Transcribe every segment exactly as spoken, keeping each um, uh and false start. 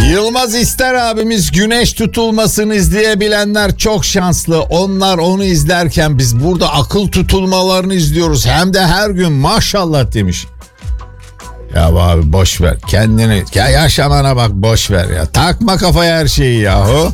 Yılmaz İster abimiz güneş tutulmasını izleyebilenler çok şanslı. Onlar onu izlerken biz burada akıl tutulmalarını izliyoruz. Hem de her gün maşallah demiş. Ya abi boş ver kendini ya yaşamana bak boş ver ya takma kafaya her şeyi yahu.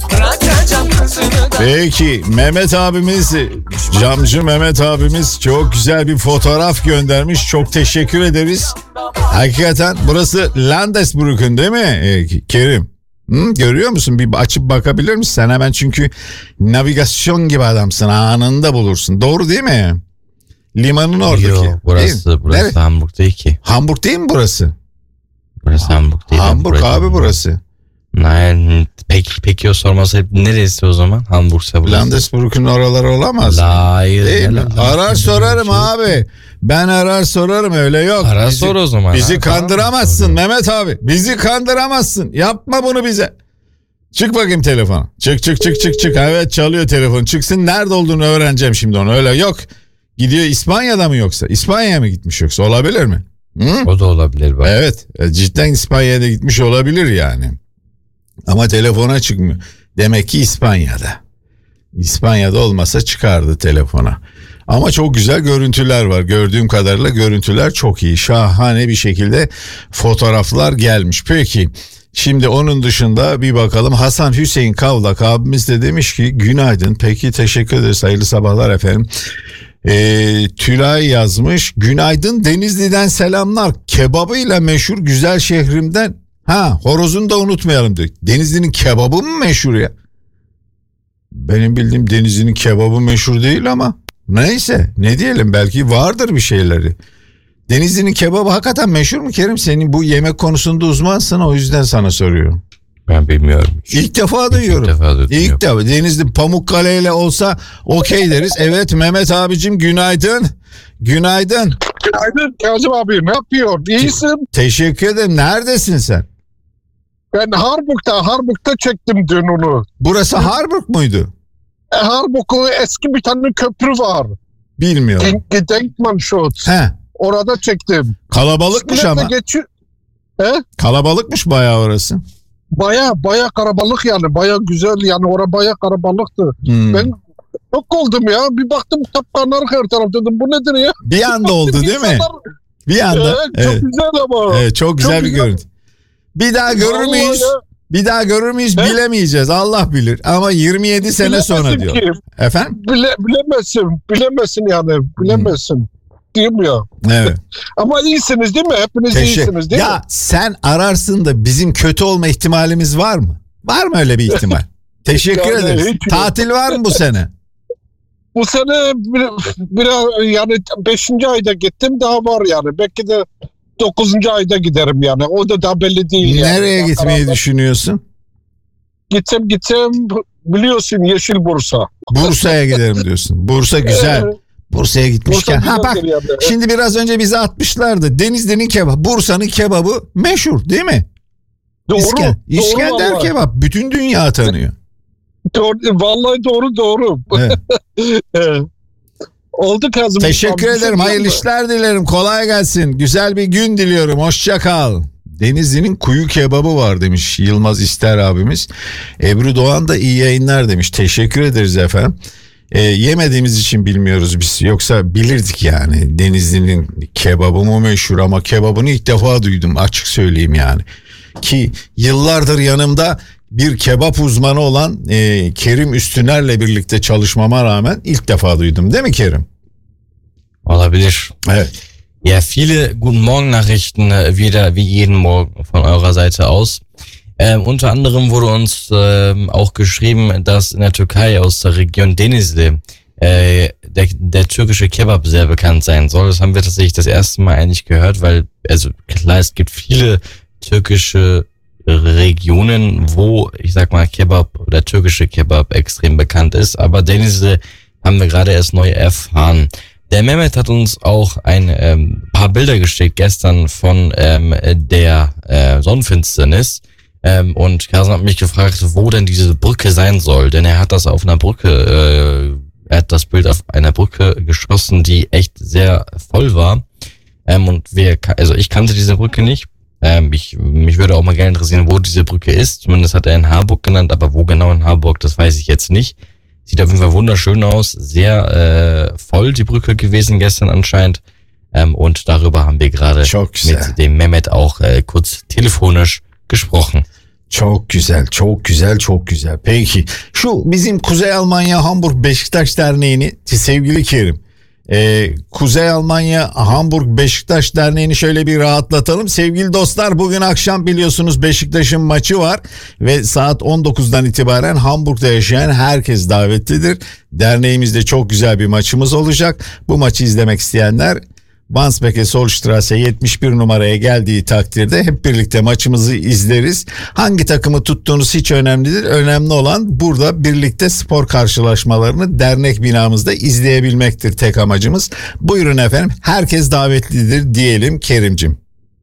Peki Mehmet abimiz camcı Mehmet abimiz çok güzel bir fotoğraf göndermiş, çok teşekkür ederiz. Hakikaten burası Landesbrücken değil mi ee, Kerim? Hı, görüyor musun? Bir açıp bakabilir misin? Sen hemen çünkü navigasyon gibi adamsın, anında bulursun. Doğru değil mi? Limanın oradaki. Yok, burası burası evet. Hamburg değil ki. Hamburg değil mi burası? Burası ha, Hamburg değil. Hamburg abi Hamburg. Burası. Nein, peki peki o sorması neresi o zaman? Hamburg'sa burası. Landesbrück'ün oraları olamaz. Hayır. Değil mi? Arar sorarım abi. Ben arar sorarım, öyle yok. Arar bizi, sor o zaman. Bizi ha, kandıramazsın tamam. Mehmet abi. Bizi kandıramazsın. Yapma bunu bize. Çık bakayım telefon. Çık çık çık çık çık. Evet çalıyor telefon. Çıksın, nerede olduğunu öğreneceğim şimdi onu. Öyle yok. Gidiyor İspanya'da mı yoksa? İspanya'ya mı gitmiş yoksa? Olabilir mi? Hı? O da olabilir bak. Evet. Cidden İspanya'ya da gitmiş olabilir yani. Ama telefona çıkmıyor. Demek ki İspanya'da. İspanya'da olmasa çıkardı telefona. Ama çok güzel görüntüler var. Gördüğüm kadarıyla görüntüler çok iyi. Şahane bir şekilde fotoğraflar gelmiş. Peki şimdi onun dışında bir bakalım. Hasan Hüseyin Kavlak abimiz de demiş ki günaydın. Peki teşekkür ederiz. Hayırlı sabahlar efendim. Ee, Tülay yazmış. Günaydın, Denizli'den selamlar. Kebabıyla meşhur güzel şehrimden. Ha, horozunu da unutmayalım diyor. Denizli'nin kebabı mı meşhur ya? Benim bildiğim Denizli'nin kebabı meşhur değil ama neyse, ne diyelim, belki vardır bir şeyleri. Denizli'nin kebabı hakikaten meşhur mu Kerim? Senin bu yemek konusunda uzmansın, o yüzden sana soruyorum. Ben bilmiyorum. İlk defa duyuyorum. İlk defa, İlk defa. Denizli Pamukkale ile olsa okey deriz. Evet Mehmet abicim günaydın. Günaydın. Günaydın Kazım abi, ne yapıyorsun? İyisin. Teşekkür ederim. Neredesin sen? Ben Harburg'da, Harburg'da çektim dün onu. Burası Harburg muydu? E, Harburg'un eski bir tane köprü var. Bilmiyorum. Gedenkmanschutz. He. Orada çektim. Kalabalıkmış İsmine ama. Geçi... He? Kalabalıkmış bayağı orası. Baya baya karabalık yani, baya güzel yani, orada baya karabalıktı. Hmm. Ben çok oldum ya, bir baktım tapkanlar her taraf, dedim bu nedir ya? Bir anda oldu değil mi? Bir anda. Evet, evet. Çok güzel ama. Evet, çok güzel çok bir güzel. Görüntü. Bir daha görür Vallahi müyüz? Ya. Bir daha görür müyüz? He? Bilemeyeceğiz, Allah bilir. Ama yirmi yedi sene bilemezsin sonra diyor. Ki. Efendim? Bile, bilemezsin, bilemezsin yani, bilemezsin. Hmm. Diyeyim ya. Evet. Ama iyisiniz değil mi? Hepiniz Teşekkür. iyisiniz değil ya, mi? Ya sen ararsın da bizim kötü olma ihtimalimiz var mı? Var mı öyle bir ihtimal? Teşekkür yani ederiz. Tatil var mı bu sene? Bu sene biraz bir, yani beşinci ayda gittim, daha var yani. Belki de dokuzuncu ayda giderim yani. O da daha belli değil. Nereye yani. gitmeyi Ankara'da düşünüyorsun? Gitsem gitsem biliyorsun Yeşil Bursa. Bursa'ya giderim diyorsun. Bursa güzel. Bursa'ya gitmişken. Bursa ha bak yani. Şimdi biraz önce bize atmışlardı. Denizli'nin kebabı, Bursa'nın kebabı meşhur değil mi? Doğru. İsken, doğru İskender vallahi. Kebap bütün dünya tanıyor. Doğru, vallahi doğru doğru. Evet. Oldu Kazım. Teşekkür abi, ederim. Hayırlı işler dilerim. Kolay gelsin. Güzel bir gün diliyorum. Hoşça kal. Denizli'nin kuyu kebabı var demiş Yılmaz İster abimiz. Ebru Doğan da iyi yayınlar demiş. Teşekkür ederiz efendim. E, yemediğimiz için bilmiyoruz biz. Yoksa bilirdik yani. Denizli'nin kebabı mı meşhur, ama kebabını ilk defa duydum, açık söyleyeyim yani. Ki yıllardır yanımda bir kebap uzmanı olan e, Kerim Üstüner'le birlikte çalışmama rağmen ilk defa duydum, değil mi Kerim? Olabilir. Evet. Ja, viele Guten Morgen Nachrichten wieder wie jeden Morgen von eurer Seite aus. Ähm, unter anderem wurde uns ähm, auch geschrieben, dass in der Türkei aus der Region Denizli äh, der, der türkische Kebab sehr bekannt sein soll. Das haben wir tatsächlich das erste Mal eigentlich gehört, weil, also klar, es gibt viele türkische Regionen, wo, ich sag mal, Kebab oder türkische Kebab extrem bekannt ist, aber Denizli haben wir gerade erst neu erfahren. Der Mehmet hat uns auch ein ähm, paar Bilder geschickt gestern von ähm, der äh, Sonnenfinsternis. Ähm, und Carsten hat mich gefragt, wo denn diese Brücke sein soll, denn er hat das auf einer Brücke, äh, er hat das Bild auf einer Brücke geschossen, die echt sehr voll war. Ähm, und wir, also ich kannte diese Brücke nicht. Ähm, ich, mich würde auch mal gerne interessieren, wo diese Brücke ist. Zumindest hat er in Harburg genannt, aber wo genau in Harburg, das weiß ich jetzt nicht. Sieht auf jeden Fall wunderschön aus. Sehr äh, voll die Brücke gewesen gestern anscheinend. Ähm, und darüber haben wir gerade mit dem Mehmet auch äh, kurz telefonisch gesprochen. Çok güzel, çok güzel, çok güzel. Peki, şu bizim Kuzey Almanya Hamburg Beşiktaş Derneği'ni, sevgili Kerim, e, Kuzey Almanya Hamburg Beşiktaş Derneği'ni şöyle bir rahatlatalım. Sevgili dostlar, bugün akşam biliyorsunuz Beşiktaş'ın maçı var ve saat on dokuzdan itibaren Hamburg'da yaşayan herkes davetlidir. Derneğimizde çok güzel bir maçımız olacak. Bu maçı izlemek isteyenler Wandsbeke Solstrasse yetmiş bir numaraya geldiği takdirde hep birlikte maçımızı izleriz. Hangi takımı tuttuğunuz hiç önemlidir. Önemli olan burada birlikte spor karşılaşmalarını dernek binamızda izleyebilmektir tek amacımız. Buyurun efendim, herkes davetlidir diyelim Kerimcim.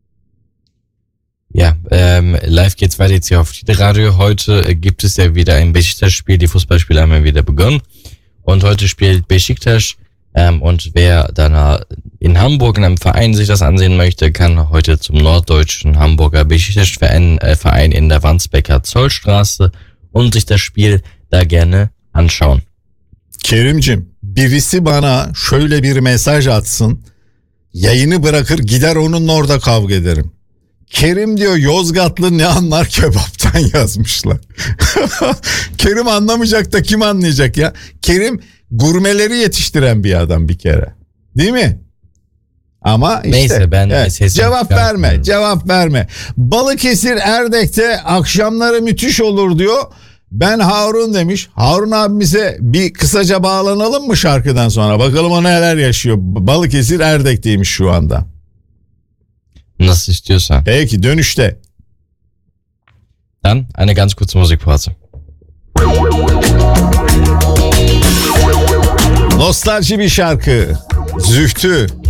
Ja, ähm, live geht's weiter jetzt hier auf Radio. Heute äh, gibt es ja wieder ein Beşiktaş-Spiel. Die Fußballspiele haben ja wieder begonnen. Und heute spielt Beşiktaş. Ähm, und wer dann in Hamburg in einem Verein sich das ansehen möchte, kann heute zum norddeutschen Hamburger Beşiktaş-Verein äh, Verein in der Wandsbeker Zollstraße und sich das Spiel da gerne anschauen. Kerimcim, birisi bana şöyle bir mesaj atsın. Yayını bırakır gider onunla orada kavga ederim. Kerim diyor Yozgatlı ne anlar kebaptan yazmışlar. Kerim anlamayacak da kim anlayacak ya? Kerim gurmeleri yetiştiren bir adam bir kere. Değil mi? Ama işte Neyse, ben evet, cevap verme, cevap verme. Balıkesir Erdek'te akşamları müthiş olur diyor. Ben Harun demiş. Harun abimize bir kısaca bağlanalım mı şarkıdan sonra? Bakalım o neler yaşıyor. Balıkesir Erdek'teymiş şu anda. Nasıl istiyorsan. Peki, dönüşte. Dann eine ganz kurze Musikpause. Nostalji bir şarkı. Zühtü.